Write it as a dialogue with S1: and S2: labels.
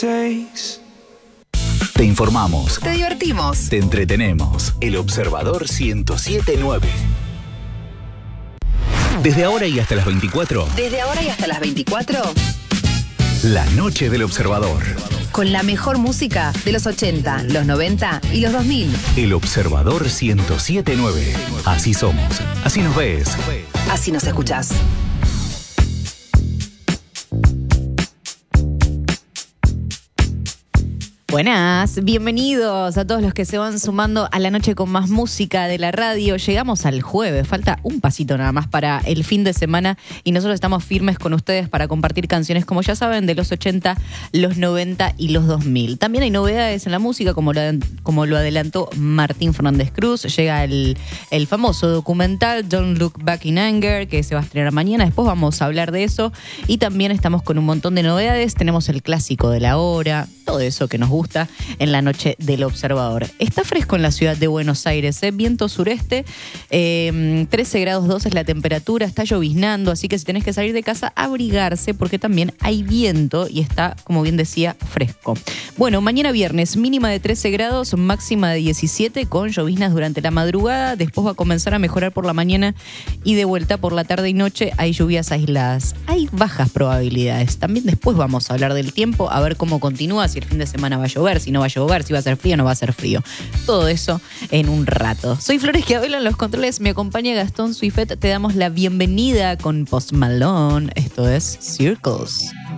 S1: Te informamos,
S2: te divertimos,
S1: te entretenemos. El Observador 107.9. Desde ahora y hasta las 24.
S2: Desde ahora y hasta las 24.
S1: La noche del Observador.
S2: Con la mejor música de los 80, los 90 y los 2000.
S1: El Observador 107.9. Así somos, así nos ves,
S2: así nos escuchás.
S3: Buenas, bienvenidos a todos los que se van sumando a la noche con más música de la radio. Llegamos al jueves, falta un pasito nada más para el fin de semana y nosotros estamos firmes con ustedes para compartir canciones, como ya saben, de los 80, los 90 y los 2000. También hay novedades en la música, como lo adelantó Martín Fernández Cruz. Llega el famoso documental Don't Look Back in Anger, que se va a estrenar mañana. Después vamos a hablar de eso y también estamos con un montón de novedades. Tenemos el clásico de la hora, todo eso que nos gusta en la noche del Observador. Está fresco en la ciudad de Buenos Aires, viento sureste, 13 grados 2 es la temperatura, está lloviznando, así que si tenés que salir de casa, abrigarse porque también hay viento y está, como bien decía, fresco. Bueno, mañana viernes, mínima de 13 grados, máxima de 17 con lloviznas durante la madrugada, después va a comenzar a mejorar por la mañana y de vuelta por la tarde y noche hay lluvias aisladas. Hay bajas probabilidades. También después vamos a hablar del tiempo, a ver cómo continúa, si el fin de semana va a llover, si no va a llover, si va a ser frío o no va a ser frío. Todo eso en un rato. Soy Flores Chiavello en los controles, me acompaña Gastón Suifet. Te damos la bienvenida con Post Malone. Esto es Circles.